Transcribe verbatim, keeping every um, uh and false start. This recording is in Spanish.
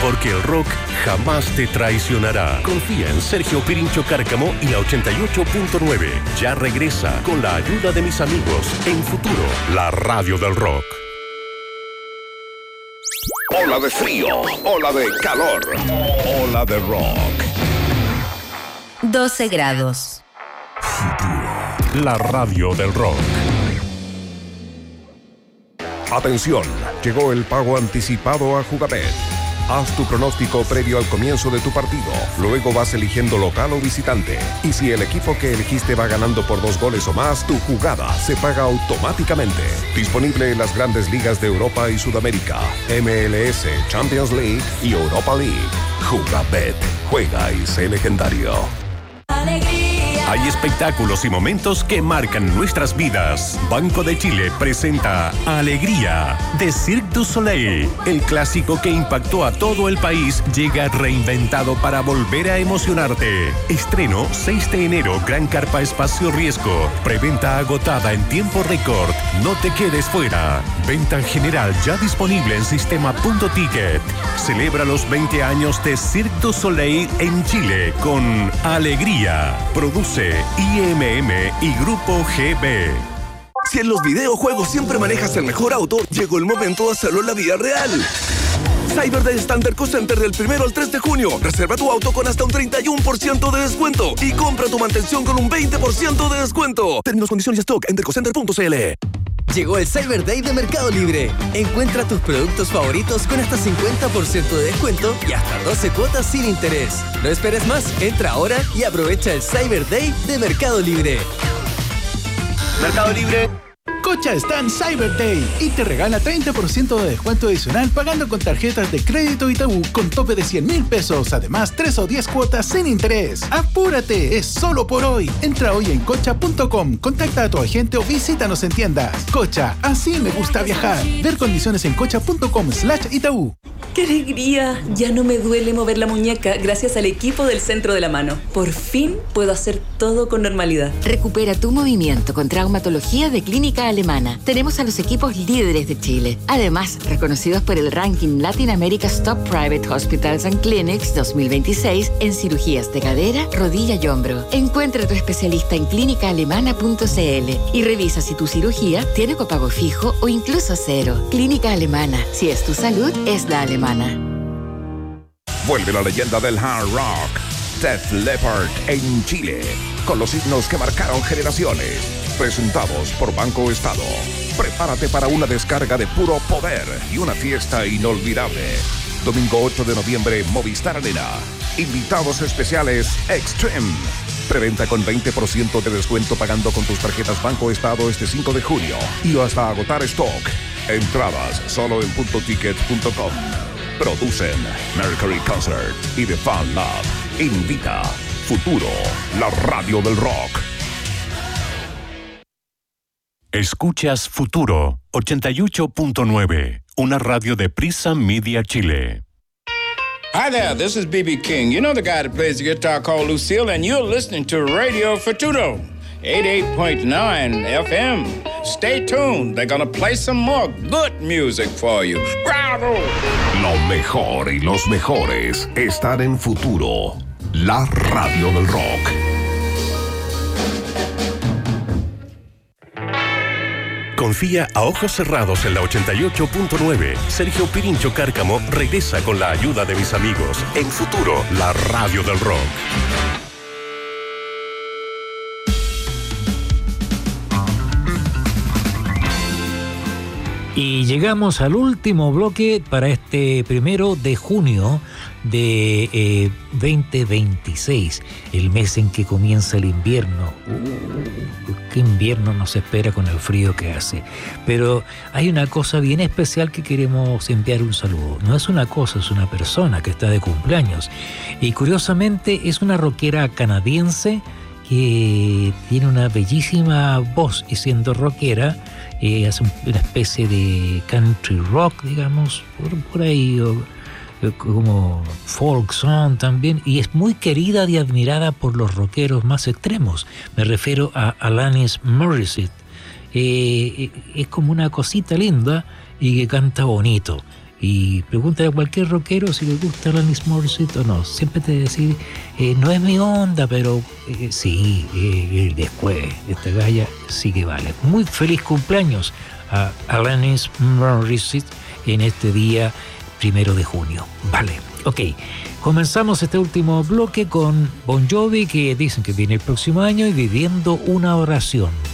porque el rock jamás te traicionará. Confía en Sergio Pirincho Cárcamo y la ochenta y ocho punto nueve. Ya regresa con la ayuda de mis amigos en Futuro, la radio del rock. Ola de frío, ola de calor, ola de rock. doce grados. Futuro, la radio del rock. Atención, llegó el pago anticipado a Jugabet. Haz tu pronóstico previo al comienzo de tu partido. Luego vas eligiendo local o visitante. Y si el equipo que elegiste va ganando por dos goles o más, tu jugada se paga automáticamente. Disponible en las grandes ligas de Europa y Sudamérica, M L S, Champions League y Europa League. Jugabet. Juega y sé legendario. Hay espectáculos y momentos que marcan nuestras vidas. Banco de Chile presenta Alegría de Cirque du Soleil. El clásico que impactó a todo el país llega reinventado para volver a emocionarte. Estreno seis de enero, Gran Carpa Espacio Riesgo. Preventa agotada en tiempo récord. No te quedes fuera. Venta general ya disponible en sistema punto ticket. Celebra los veinte años de Cirque du Soleil en Chile con Alegría. Produce I M M y Grupo G B. Si en los videojuegos siempre manejas el mejor auto, llegó el momento de hacerlo en la vida real. Cyber Day está en Terco Center del primero al tres de junio. Reserva tu auto con hasta un treinta y uno por ciento de descuento y compra tu mantención con un veinte por ciento de descuento. Términos, condiciones y stock en tercocenter punto c l. Llegó el Cyber Day de Mercado Libre. Encuentra tus productos favoritos con hasta cincuenta por ciento de descuento y hasta doce cuotas sin interés. No esperes más, entra ahora y aprovecha el Cyber Day de Mercado Libre. Mercado Libre. Cocha está en Cyber Day y te regala treinta por ciento de descuento adicional pagando con tarjetas de crédito Itaú con tope de cien mil pesos. Además, tres o diez cuotas sin interés. ¡Apúrate! Es solo por hoy. Entra hoy en cocha punto com, contacta a tu agente o visítanos en tiendas. Cocha, así me gusta viajar. Ver condiciones en cocha punto com slash Itaú. ¡Qué alegría! Ya no me duele mover la muñeca gracias al equipo del Centro de la Mano. Por fin puedo hacer todo con normalidad. Recupera tu movimiento con traumatología de Clínica Alemana. Tenemos a los equipos líderes de Chile. Además, reconocidos por el ranking Latin America's Top Private Hospitals and Clinics dos mil veintiséis en cirugías de cadera, rodilla y hombro. Encuentra a tu especialista en clínica alemana punto c l y revisa si tu cirugía tiene copago fijo o incluso cero. Clínica Alemana. Si es tu salud, es la alemana. Vuelve la leyenda del hard rock, Def Leppard en Chile, con los himnos que marcaron generaciones. Presentados por Banco Estado. Prepárate para una descarga de puro poder y una fiesta inolvidable. Domingo ocho de noviembre, Movistar Arena. Invitados especiales Extreme. Preventa con veinte por ciento de descuento pagando con tus tarjetas Banco Estado este cinco de junio y hasta agotar stock. Entradas solo en punto ticket punto com. Producen Mercury Concert y The Fan Lab. Invita Futuro, la radio del rock. Escuchas Futuro ochenta y ocho punto nueve, una radio de Prisa Media Chile. Hi there, this is B B King. You know the guy that plays the guitar called Lucille, and you're listening to Radio Futuro, eighty-eight point nine F M. Stay tuned, they're gonna play some more good music for you. ¡Bravo! Lo mejor y los mejores están en Futuro, la radio del rock. Confía a ojos cerrados en la ochenta y ocho punto nueve. Sergio Pirincho Cárcamo regresa con la ayuda de mis amigos en Futuro, la radio del rock. Y llegamos al último bloque para este primero de junio de eh, veinte veintiséis, el mes en que comienza el invierno. Uh, qué invierno nos espera con el frío que hace. Pero hay una cosa bien especial que queremos enviar un saludo. No es una cosa, es una persona que está de cumpleaños. Y curiosamente es una rockera canadiense que tiene una bellísima voz y siendo rockera eh, hace una especie de country rock, digamos, por, por ahí, o, como folk song también, y es muy querida y admirada por los rockeros más extremos. Me refiero a Alanis Morissette. Eh, es como una cosita linda y que canta bonito. y pregúntale a cualquier rockero si le gusta Alanis Morissette o no. Siempre te decir, eh, no es mi onda, pero eh, sí, eh, después, esta galla sí que vale. Muy feliz cumpleaños a Alanis Morissette en este día primero de junio. Vale, ok. Comenzamos este último bloque con Bon Jovi, que dicen que viene el próximo año, y Viviendo una oración.